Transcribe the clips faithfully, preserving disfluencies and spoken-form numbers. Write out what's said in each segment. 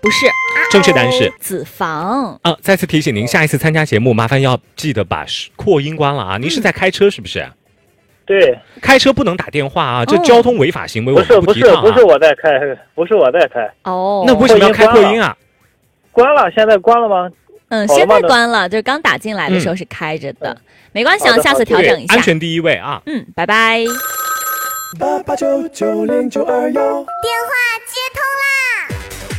不是， 正确答案是子房。 啊。再次提醒您，下一次参加节目，麻烦要记得把扩音关了啊。您是在开车是不是？ 对， 开车不能打电话啊，这交通违法行为我不是不是们不提倡啊。 不是我在开，不是我在开。 哦， 那为什么要开扩音啊？ 关了，现在关了吗？ 嗯， 好了吗现在关了，就是刚打进来的时候是开着的，没关系，啊， 好的下次调整一下。 安全第一位啊。 嗯，拜拜。 八八九九零九二幺， 电话接通啦！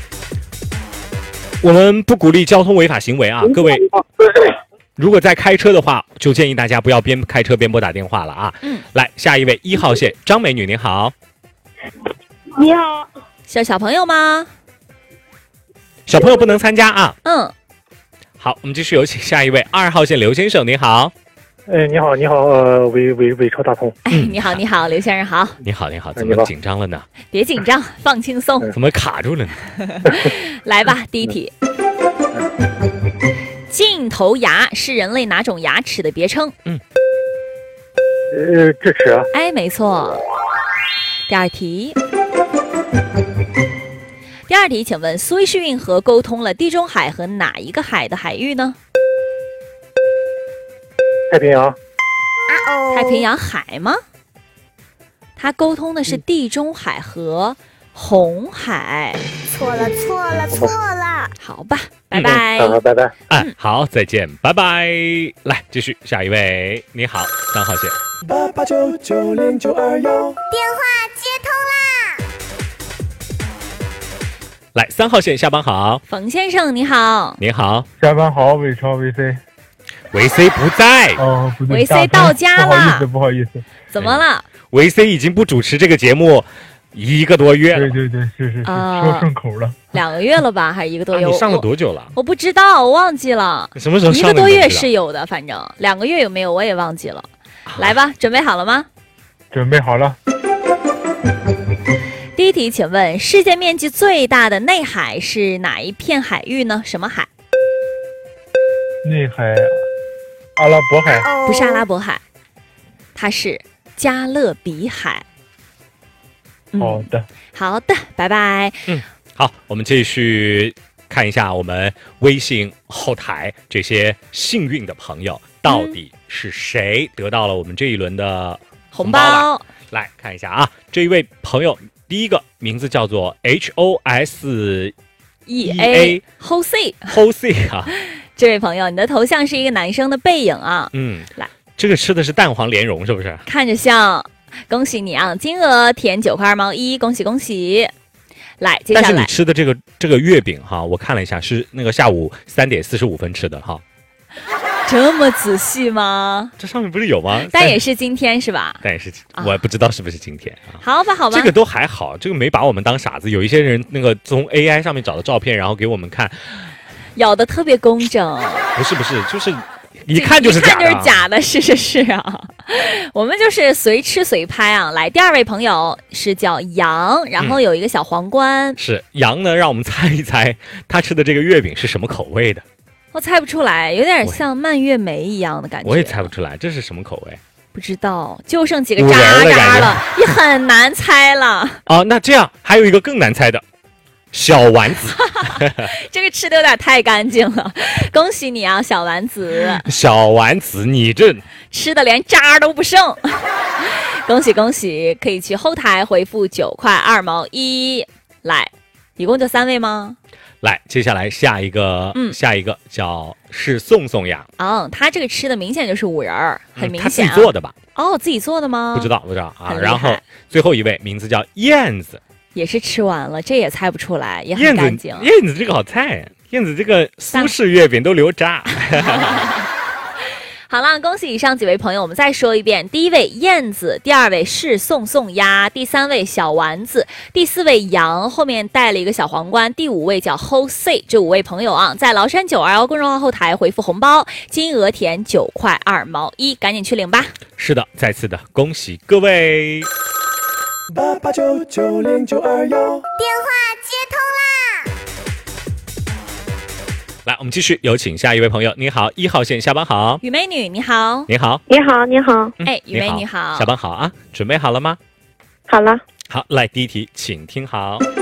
我们不鼓励交通违法行为啊，各位。如果在开车的话，就建议大家不要边开车边拨打电话了啊。 嗯， 来下一位一号线张美女，您好。 你好， 是小朋友吗？ 小朋友不能参加啊。 嗯， 好，我们继续有请下一位二号线刘先生，您好。 哎，你好，你好，呃，伟伟伟超大通。 哎，你好，你好，刘先生好。 你好，你好，怎么紧张了呢？ 别紧张，放轻松。 怎么卡住了呢？ 来吧，第一题。镜头牙是人类哪种牙齿的别称？ 嗯， 呃，智齿啊。 哎，没错。第二题。第二题，请问苏伊士运河沟通了地中海和哪一个海的海域呢？ 太平洋。 太平洋海吗？它沟通的是地中海和红海。 错了，错了，错了。 好吧，拜拜。 好，拜拜。 哎，好，再见，拜拜。来，继续下一位，你好，三号线。 八八九九零九二幺， 电话接通啦！ 来，三号线下班好， 冯先生你好。 你好， 下班好，伟超伟 C。 维 C 不在。 哦，不对， 维 C 到家了。 不好意思，不好意思。 怎么了？ 维 C 已经不主持这个节目一个多月了。 对对对，是是是， 啊说顺口了。 两个月了吧，还是一个多月？ 啊你上了多久了？ 我不知道，我忘记了。 什么时候一上的？ 个多月是有的，反正两个月有没有我也忘记了。来吧，准备好了吗？ 准备好了。 第一题，请问世界面积最大的内海是哪一片海域呢？什么海？ 内海，阿拉伯海。 不是阿拉伯海，它是加勒比海。嗯、 好的， 好的，拜拜。 嗯，好，我们继续看一下我们微信后台这些幸运的朋友，到底是谁得到了我们这一轮的红红包？ 包。 来看一下啊，这一位朋友，第一个名字叫做 H O S E E A A Jose Jose 啊， 这位朋友，你的头像是一个男生的背影啊， 嗯， 来， 这个吃的是蛋黄莲蓉是不是？ 看着像。恭喜你啊，金额填九块二毛一，恭喜恭喜！来，接下来， 但是你吃的这个这个月饼哈，我看了一下，是那个下午三点四十五分吃的哈。 这么仔细吗？ 这上面不是有吗？ 但也是今天是吧？ 但也是，我也不知道是不是今天啊。 好吧，好吧， 这个都还好，这个没把我们当傻子。有一些人那个从 A I 上面找的照片，然后给我们看， 咬的特别工整。 不是不是，就是一看就是假的、啊， 一看就是假的，是是是啊。我们就是随吃随拍啊。来，第二位朋友是叫杨，然后有一个小皇冠。 嗯、是杨呢，让我们猜一猜他吃的这个月饼是什么口味的。 我猜不出来，有点像蔓越莓一样的感觉。 我也猜不出来，这是什么口味？ 不知道，就剩几个渣渣了，也很难猜了。 哦，那这样还有一个更难猜的。小丸子， 这个吃的有点太干净了，恭喜你啊，小丸子！ 小丸子，你这吃的连渣都不剩，恭喜恭喜！可以去后台回复九块二毛一。来，一共就三位吗？ 来，接下来下一个，嗯，下一个叫是宋宋呀。 哦，他这个吃的明显就是五仁儿，很明显、啊嗯。他自己做的吧？ 哦，自己做的吗？ 不知道，不知道啊。然后最后一位名字叫燕子。 也是吃完了，这也猜不出来，也很干净。 燕子这个好菜，燕子这个苏式月饼都留渣。 好了，恭喜以上几位朋友，我们再说一遍：第一位燕子，第二位是宋宋鸭，第三位小丸子，第四位羊，后面带了一个小皇冠，第五位叫 Jose。这五位朋友啊，在崂山九二幺公众号后台回复红包，金额填九块二毛一，赶紧去领吧。 是的，再次的恭喜各位。 八八九九零九二幺，电话接通啦！来，我们继续有请下一位朋友。你好，一号线下班好， 雨美女你好， 你好， 你好，你好， 哎，雨美你好， 下班好啊，准备好了吗？ 好了， 好，来第一题，请听好。